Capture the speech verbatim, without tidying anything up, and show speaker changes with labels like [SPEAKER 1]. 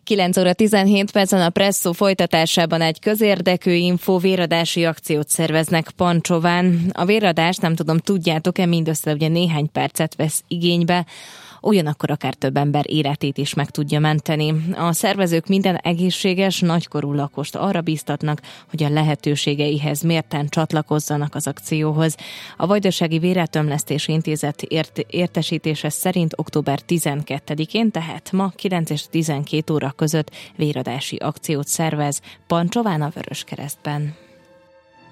[SPEAKER 1] kilenc óra tizenhét percen a Presszó folytatásában egy közérdekű info, véradási akciót szerveznek Pancsován. A véradást, nem tudom, tudjátok-e, mindössze ugye néhány percet vesz igénybe, ugyanakkor akár több ember életét is meg tudja menteni. A szervezők minden egészséges, nagykorú lakost arra bíztatnak, hogy a lehetőségeihez mérten csatlakozzanak az akcióhoz. A Vajdasági Vérátömlesztési Intézet ért- értesítése szerint október tizenkettedikén, tehát ma kilenc és tizenkét óra között véradási akciót szervez Pancsován a Vöröskeresztben.